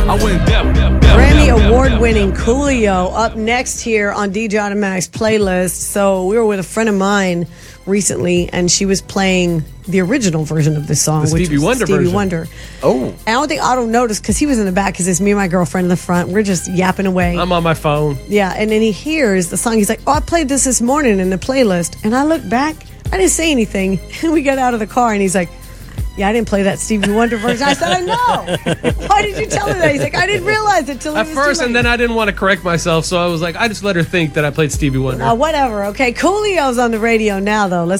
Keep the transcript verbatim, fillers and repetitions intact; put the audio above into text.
I went deaf. Grammy award-winning Coolio up next here on D J Automatic's playlist. So we were with a friend of mine recently, and she was playing the original version of this song, The which Stevie was Wonder Stevie version. Wonder. Oh. And I don't think Otto noticed because he was in the back because it's me and my girlfriend in the front. We're just yapping away. I'm on my phone. Yeah, and then he hears the song. He's like, oh, I played this this morning in the playlist. And I look back. I didn't say anything. And we got out of the car, and he's like, yeah, I didn't play that Stevie Wonder version. I said, I know. Why did you tell me that? He's like, I didn't realize it till it At was first, too and late. then I didn't want to correct myself, so I was like, I just let her think that I played Stevie Wonder. Uh, whatever. Okay, Coolio's on the radio now, though. Let's